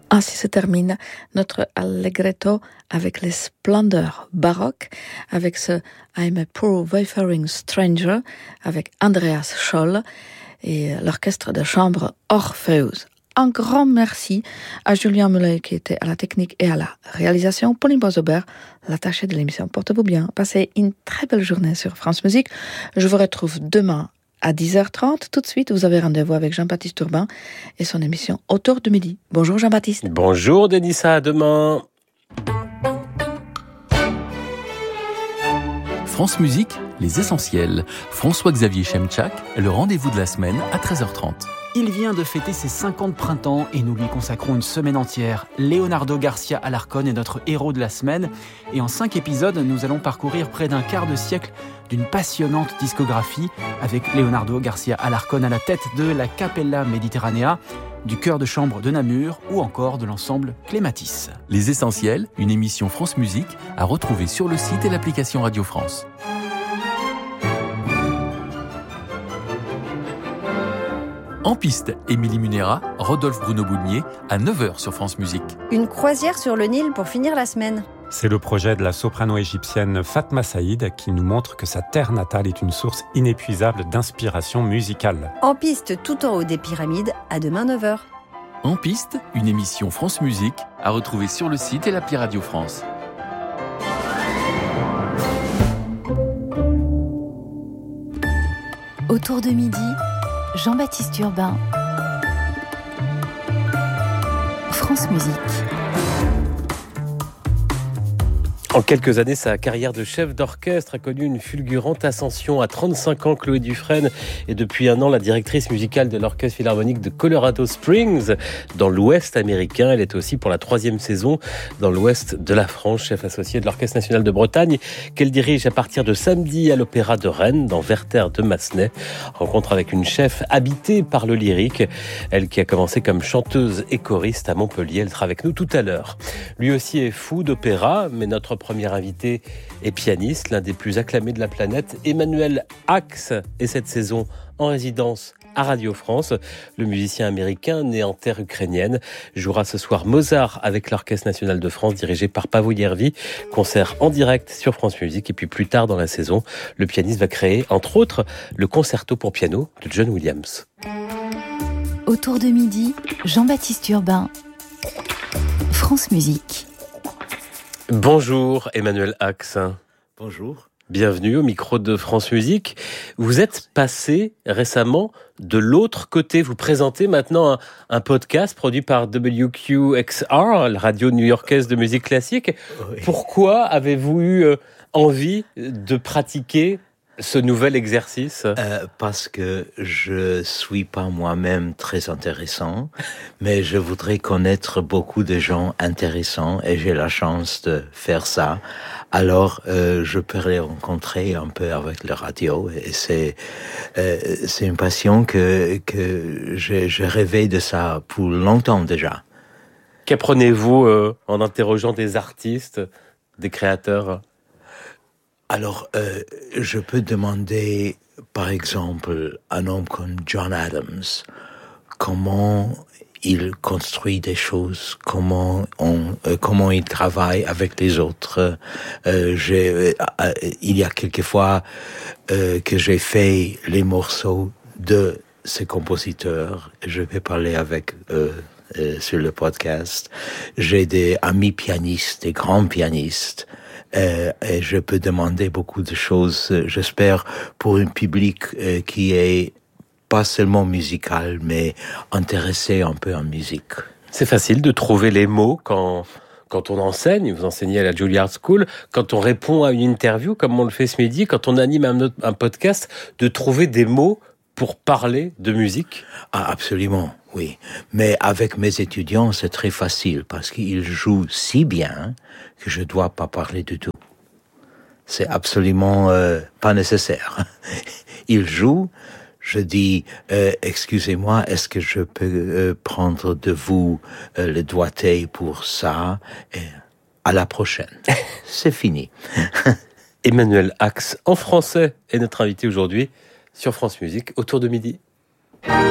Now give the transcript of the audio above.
Ainsi se termine notre allegretto avec les splendeurs baroques, avec ce I'm a Poor Wayfaring Stranger, avec Andreas Scholl et l'orchestre de chambre Orpheus. Un grand merci à Julien Mullet qui était à la technique et à la réalisation. Pauline Boisaubert, l'attachée de l'émission. Portez-vous bien. Passez une très belle journée sur France Musique. Je vous retrouve demain à 10h30. Tout de suite, vous avez rendez-vous avec Jean-Baptiste Urbain et son émission Autour de midi. Bonjour Jean-Baptiste. Bonjour Denissa, à demain. France Musique, les essentiels. François-Xavier Chemchak, le rendez-vous de la semaine à 13h30. Il vient de fêter ses 50 printemps et nous lui consacrons une semaine entière. Leonardo Garcia Alarcón est notre héros de la semaine et en 5 épisodes, nous allons parcourir près d'un quart de siècle d'une passionnante discographie avec Leonardo Garcia Alarcón à la tête de la Capella Mediterranea, du chœur de chambre de Namur ou encore de l'ensemble Clématis. Les essentiels, une émission France Musique à retrouver sur le site et l'application Radio France. En piste, Émilie Munera, Rodolphe Bruno Boulnier, à 9h sur France Musique. Une croisière sur le Nil pour finir la semaine. C'est le projet de la soprano égyptienne Fatma Saïd qui nous montre que sa terre natale est une source inépuisable d'inspiration musicale. En piste tout en haut des pyramides, à demain 9h. En piste, une émission France Musique à retrouver sur le site et l'appli Radio France. Autour de midi, Jean-Baptiste Urbain, France Musique. En quelques années, sa carrière de chef d'orchestre a connu une fulgurante ascension. À 35 ans, Chloé Dufresne est depuis un an la directrice musicale de l'Orchestre Philharmonique de Colorado Springs, dans l'Ouest américain. Elle est aussi pour la 3e saison dans l'Ouest de la France, chef associé de l'Orchestre National de Bretagne, qu'elle dirige à partir de samedi à l'Opéra de Rennes, dans Werther de Massenet. Rencontre avec une chef habitée par le lyrique. Elle qui a commencé comme chanteuse et choriste à Montpellier. Elle sera avec nous tout à l'heure. Lui aussi est fou d'opéra, mais notre premier invité est pianiste, l'un des plus acclamés de la planète. Emmanuel Ax est cette saison en résidence à Radio France. Le musicien américain, né en terre ukrainienne, jouera ce soir Mozart avec l'Orchestre National de France, dirigé par Paavo Järvi. Concert en direct sur France Musique. Et puis plus tard dans la saison, le pianiste va créer, entre autres, le concerto pour piano de John Williams. Autour de midi, Jean-Baptiste Urbain, France Musique. Bonjour Emmanuel Ax. Bonjour. Bienvenue au micro de France Musique. Vous êtes passé récemment de l'autre côté. Vous présentez maintenant un podcast produit par WQXR, la radio new-yorkaise de musique classique. Oui. Pourquoi avez-vous eu envie de pratiquer ce nouvel exercice? Parce que je suis pas moi-même très intéressant, mais je voudrais connaître beaucoup de gens intéressants et j'ai la chance de faire ça. Alors, je peux les rencontrer un peu avec la radio et c'est une passion que j'ai rêvé de ça pour longtemps déjà. Qu'apprenez-vous en interrogeant des artistes, des créateurs? Alors, je peux demander, par exemple, un homme comme John Adams, comment il construit des choses, comment il travaille avec les autres. Il y a quelques fois que j'ai fait les morceaux de ces compositeurs. Je vais parler avec eux sur le podcast. J'ai des amis pianistes, des grands pianistes. Et je peux demander beaucoup de choses, j'espère, pour un public qui est pas seulement musical, mais intéressé un peu en musique. C'est facile de trouver les mots quand on enseigne, vous enseignez à la Juilliard School, quand on répond à une interview, comme on le fait ce midi, quand on anime un podcast, de trouver des mots pour parler de musique? Ah, absolument, oui. Mais avec mes étudiants, c'est très facile parce qu'ils jouent si bien que je dois pas parler du tout. C'est absolument pas nécessaire. Ils jouent, je dis, excusez-moi, est-ce que je peux prendre de vous le doigté pour ça? Et à la prochaine. C'est fini. Emmanuel Ax, en français, est notre invité aujourd'hui sur France Musique, autour de midi.